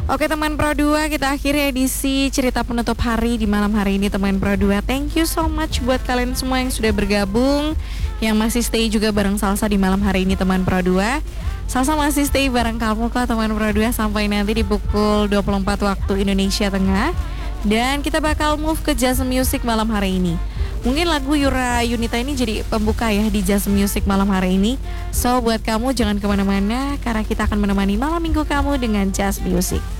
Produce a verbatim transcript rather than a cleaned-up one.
Oke teman Pro dua, kita akhiri edisi cerita penutup hari di malam hari ini teman Pro dua. Thank you so much buat kalian semua yang sudah bergabung, yang masih stay juga bareng Salsa di malam hari ini teman Pro dua. Salsa masih stay bareng kamu kok teman Pro dua sampai nanti di pukul dua puluh empat waktu Indonesia Tengah. Dan kita bakal move ke Jazz Music malam hari ini. Mungkin lagu Yura Yunita ini jadi pembuka ya di Jazz Music malam hari ini. So buat kamu jangan kemana-mana karena kita akan menemani malam minggu kamu dengan Jazz Music.